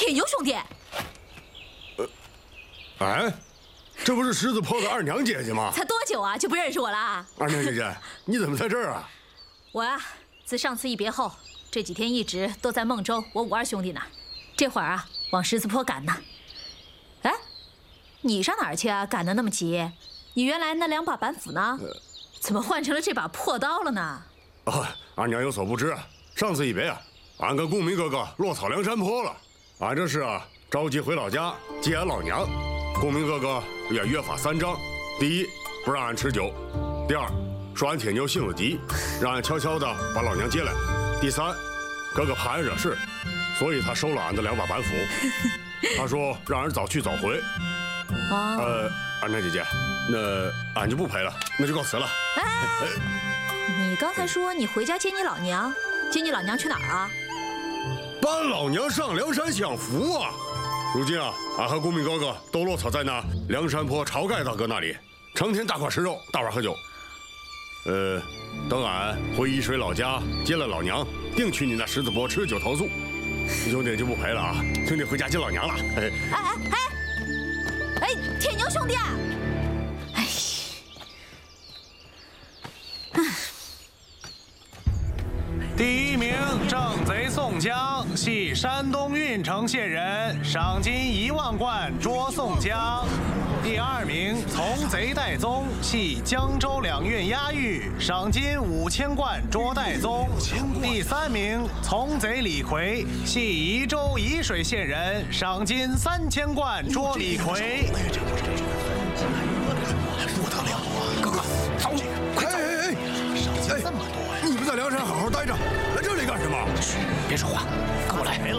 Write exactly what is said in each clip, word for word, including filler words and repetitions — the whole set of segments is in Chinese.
天佑兄弟。 呃，哎，这不是狮子坡的二娘姐姐吗？ 才多久啊，就不认识我了？ 二娘姐姐，你怎么在这儿啊？ 我啊，自上次一别后，这几天一直都在孟州我五二兄弟那儿，这会儿啊，往狮子坡赶呢。哎，你上哪儿去啊？赶得那么急？你原来那两把板斧呢？呃、怎么换成了这把破刀了呢？ 哦，二娘有所不知啊，上次一别啊，俺跟公明哥哥落草梁山坡了。俺这是啊，着急回老家接俺老娘。公明哥哥也约法三章：第一，不让俺吃酒；第二，说俺铁牛性子急，让俺悄悄的把老娘接来；第三，哥哥怕俺惹事，所以他收了俺的两把板斧。他说让俺早去早回。 哦、 呃，二娘姐姐，那俺就不陪了，那就告辞了。 哎，你刚才说你回家接你老娘，接你老娘去哪儿啊？ 搬老娘上梁山享福啊！如今啊，俺和公明哥哥都落草在那梁山坡晁盖大哥那里，成天大块吃肉，大碗喝酒。呃，等俺回沂水老家接了老娘，定去你那狮子坡吃酒投宿。兄弟就不陪了啊，兄弟回家接老娘了。 哎哎哎哎，铁牛兄弟！哎， 第一名正贼宋江，系山东郓城县人，赏金一万贯捉宋江。第二名从贼戴宗，系江州两郡押狱，赏金五千贯捉戴宗。第三名从贼李逵，系宜州沂水县人，赏金三千贯捉李逵。 不得了啊！哥哥，走！快走！哎哎哎！赏金这么多呀！ 你不在梁山好好待着，来这里干什么？ 嘘，别说话，跟我来。 来了。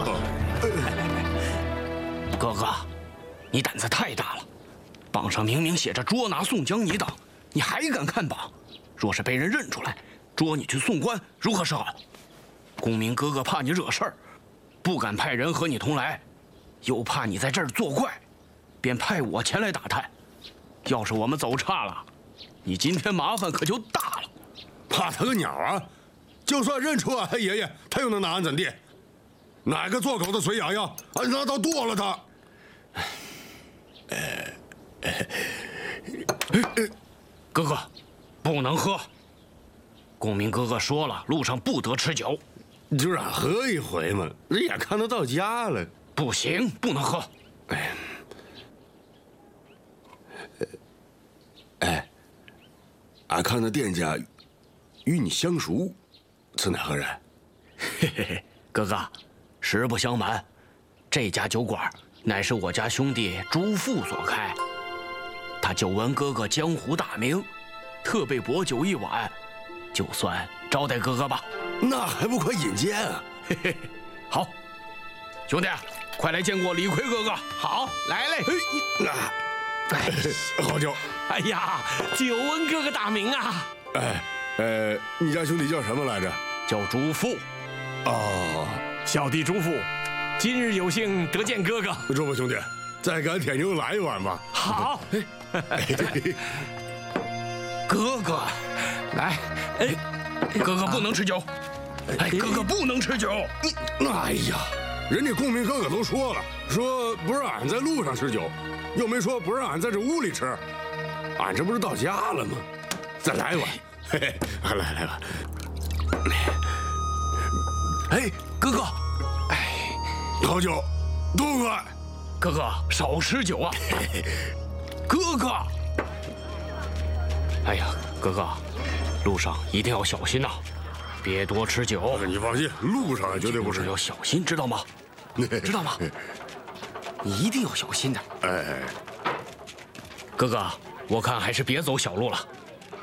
哥哥，你胆子太大了。榜上明明写着捉拿宋江一档，你还敢看榜？若是被人认出来，捉你去送官，如何是好？公明哥哥怕你惹事儿，不敢派人和你同来，又怕你在这儿作怪，便派我前来打探。要是我们走差了，你今天麻烦可就大了。 怕他个鸟啊！就算认出俺爷爷，他又能拿俺怎地？哪个做狗的嘴痒痒，俺拿刀剁了他！ 哥哥，不能喝。公明哥哥说了，路上不得吃酒。 就让喝一回嘛，也看得到家了。 不行，不能喝。 哎，哎，俺看那店家与你相熟，此乃何人？ 嘿嘿嘿，哥哥，实不相瞒，这家酒馆乃是我家兄弟朱富所开。他久闻哥哥江湖大名，特备薄酒一碗，就算招待哥哥吧。 那还不快引荐啊！ 嘿嘿，好，兄弟，快来见过李逵哥哥。 好，来嘞！ 哎，好酒！ 哎呀，久闻哥哥大名啊！ 哎，呃，你家兄弟叫什么来着？ 叫朱富。 哦， 小弟朱富，今日有幸得见哥哥。 朱富兄弟，再给俺铁牛来一碗吧。 好。 哥哥，来，哎，哥哥不能吃酒。哎，哥哥不能吃酒。 你，哎呀，人家公明哥哥都说了，说不让俺在路上吃酒，又没说不让俺在这屋里吃。俺这不是到家了吗？再来一碗。嘿嘿，来来吧。 哎，哥哥， 哎，好酒，多快！ 哥哥少吃酒啊。哥哥，哎呀，哥哥，路上一定要小心呐，别多吃酒。 你放心，路上绝对不吃， 要小心，知道吗？知道吗？你一定要小心的。 哎， 哥哥，我看还是别走小路了，